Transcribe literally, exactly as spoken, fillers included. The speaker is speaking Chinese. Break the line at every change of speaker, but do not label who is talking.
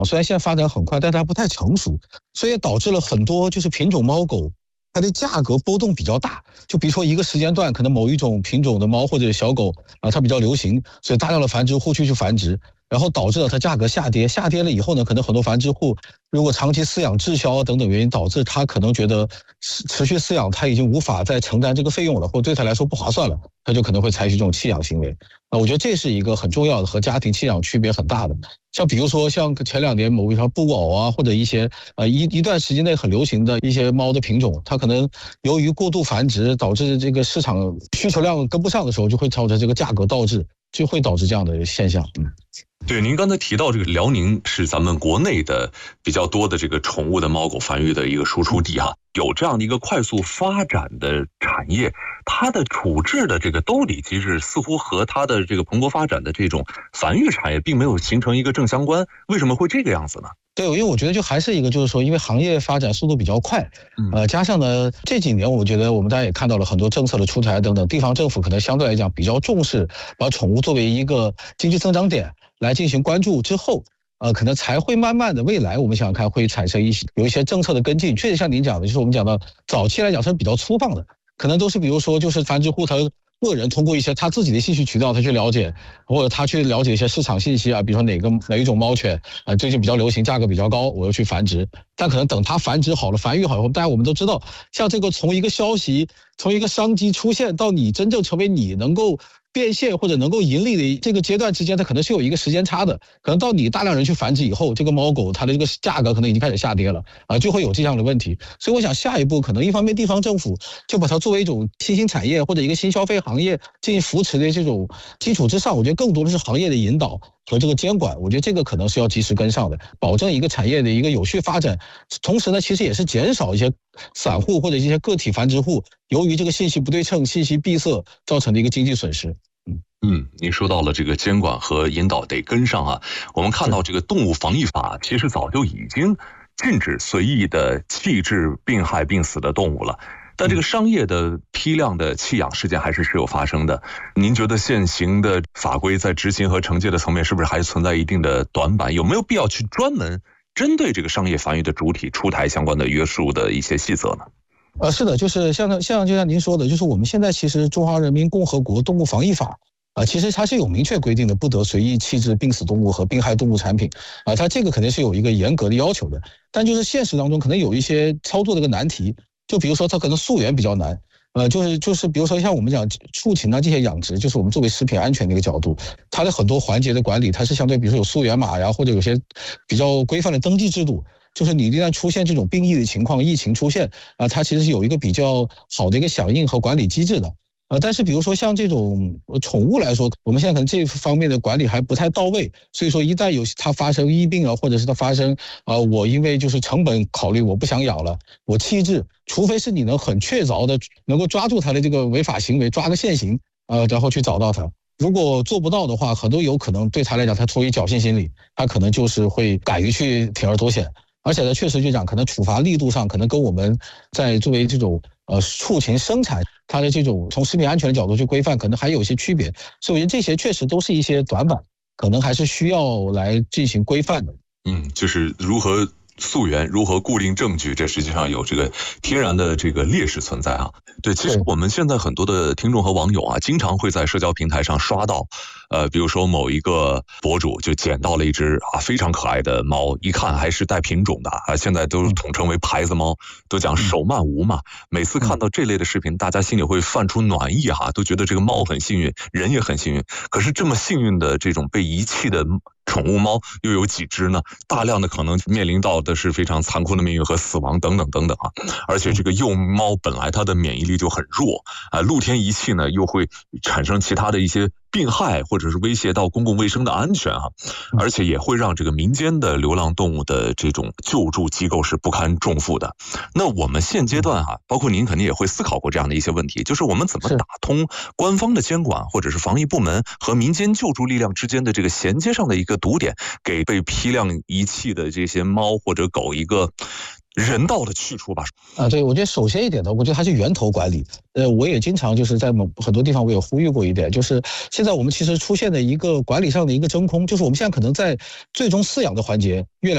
虽然现在发展很快，但它不太成熟，所以导致了很多就是品种猫狗它的价格波动比较大。就比如说一个时间段，可能某一种品种的猫或者小狗啊，它比较流行，所以大量的繁殖户去去繁殖，然后导致了它价格下跌。下跌了以后呢，可能很多繁殖户如果长期饲养滞销等等原因，导致他可能觉得持续饲养他已经无法再承担这个费用了，或对他来说不划算了，他就可能会采取这种弃养行为。啊，我觉得这是一个很重要的，和家庭弃养区别很大的。像比如说像前两年某一条布偶啊，或者一些呃一一段时间内很流行的一些猫的品种，它可能由于过度繁殖导致这个市场需求量跟不上的时候，就会造成这个价格倒置，就会导致这样的现象。嗯。
对，您刚才提到这个辽宁是咱们国内的比较多的这个宠物的猫狗繁育的一个输出地哈，有这样的一个快速发展的产业，它的处置的这个兜里机制似乎和它的这个蓬勃发展的这种繁育产业并没有形成一个正相关，为什么会这个样子呢？
对，因为我觉得就还是一个，就是说，因为行业发展速度比较快，呃，加上呢这几年，我觉得我们大家也看到了很多政策的出台等等，地方政府可能相对来讲比较重视把宠物作为一个经济增长点来进行关注之后，呃，可能才会慢慢的未来我们想想看会产生一些有一些政策的跟进。确实像您讲的，就是我们讲到早期来讲是比较粗放的，可能都是比如说就是繁殖户他个人通过一些他自己的信息渠道，他去了解，或者他去了解一些市场信息啊，比如说哪个哪一种猫犬啊、呃、最近比较流行，价格比较高，我要去繁殖。但可能等它繁殖好了，繁育好以后，大家我们都知道，像这个从一个消息，从一个商机出现到你真正成为你能够变现或者能够盈利的这个阶段之间，它可能是有一个时间差的。可能到你大量人去繁殖以后，这个猫狗它的这个价格可能已经开始下跌了啊，就会有这样的问题。所以我想下一步可能一方面地方政府就把它作为一种新兴产业或者一个新消费行业进行扶持的这种基础之上，我觉得更多的是行业的引导和这个监管，我觉得这个可能是要及时跟上的，保证一个产业的一个有序发展。同时呢，其实也是减少一些散户或者一些个体繁殖户由于这个信息不对称、信息闭塞造成的一个经济损失。
嗯，您说到了这个监管和引导得跟上啊。我们看到这个动物防疫法其实早就已经禁止随意的弃置病害病死的动物了。但这个商业的批量的弃养事件还是时有发生的。您觉得现行的法规在执行和惩戒的层面是不是还存在一定的短板？有没有必要去专门针对这个商业繁育的主体出台相关的约束的一些细则呢？
呃，是的，就是像像就像您说的，就是我们现在其实中华人民共和国动物防疫法啊、呃，其实它是有明确规定的，不得随意弃置病死动物和病害动物产品啊、呃，它这个肯定是有一个严格的要求的。但就是现实当中可能有一些操作的一个难题，就比如说它可能溯源比较难。呃，就是就是比如说像我们讲畜禽啊这些养殖，就是我们作为食品安全的一个角度，它的很多环节的管理，它是相对比如说有溯源码呀，或者有些比较规范的登记制度。就是你一旦出现这种病疫的情况，疫情出现啊、呃，它其实是有一个比较好的一个响应和管理机制的。呃，但是比如说像这种宠物来说，我们现在可能这方面的管理还不太到位，所以说一旦有它发生疫病啊，或者是它发生啊、呃，我因为就是成本考虑我不想养了，我弃置，除非是你能很确凿的能够抓住它的这个违法行为，抓个现行，呃，然后去找到它。如果做不到的话，很多有可能对他来讲，他出于侥幸心理，他可能就是会敢于去铤而走险。而且呢，确实就讲，可能处罚力度上，可能跟我们在作为这种呃畜禽生产它的这种从食品安全的角度去规范，可能还有一些区别。所以我觉得这些确实都是一些短板，可能还是需要来进行规范的。
嗯，就是如何溯源，如何固定证据，这实际上有这个天然的这个劣势存在啊。对，其实我们现在很多的听众和网友啊，经常会在社交平台上刷到，呃，比如说某一个博主就捡到了一只啊非常可爱的猫，一看还是带品种的啊，现在都统称为牌子猫，都讲手慢无嘛。每次看到这类的视频，大家心里会泛出暖意哈、啊，都觉得这个猫很幸运，人也很幸运。可是这么幸运的这种被遗弃的宠物猫又有几只呢？大量的可能面临到的是非常残酷的命运和死亡等等等等啊！而且这个幼猫本来它的免疫力就很弱啊，露天遗弃呢又会产生其他的一些病害，或者是威胁到公共卫生的安全啊，而且也会让这个民间的流浪动物的这种救助机构是不堪重负的。那我们现阶段哈、啊，包括您肯定也会思考过这样的一些问题，就是我们怎么打通官方的监管或者是防疫部门和民间救助力量之间的这个衔接上的一个堵点，给被批量遗弃的这些猫或者狗一个人道的去处吧。
啊，对，我觉得首先一点呢，我觉得它是源头管理。呃，我也经常就是在某很多地方我也呼吁过一点，就是现在我们其实出现的一个管理上的一个真空，就是我们现在可能在最终饲养的环节越来